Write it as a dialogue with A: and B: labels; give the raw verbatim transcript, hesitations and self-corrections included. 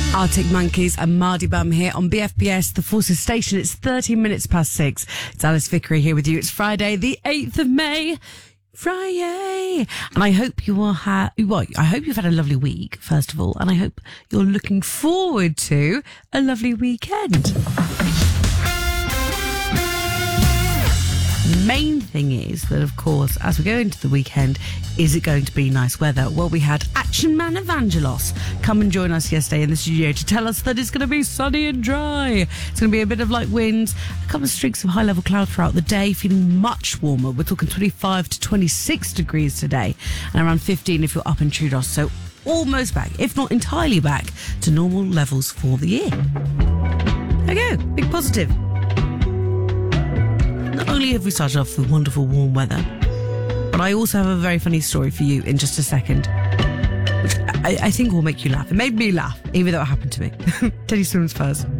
A: Arctic Monkeys and Mardy Bum here on B F B S, the Forces Station. It's thirteen minutes past six. It's Alice Vickery here with you. It's Friday, the eighth of May. Friday. And I hope you will have, well, I hope you've had a lovely week, first of all, and I hope you're looking forward to a lovely weekend. Main thing is that, of course, as we go into the weekend, is it going to be nice weather? Well, we had Action Man Evangelos come and join us yesterday in the studio to tell us that it's going to be sunny and dry. It's going to be a bit of light winds, a couple of streaks of high-level cloud throughout the day, feeling much warmer. We're talking twenty-five to twenty-six degrees today, and around fifteen if you're up in Troodos. So almost back, if not entirely back, to normal levels for the year. There you go, big positive. Not only have we started off with wonderful warm weather, but I also have a very funny story for you in just a second, which I, I think will make you laugh. It made me laugh, even though it happened to me. Teddy Swims first.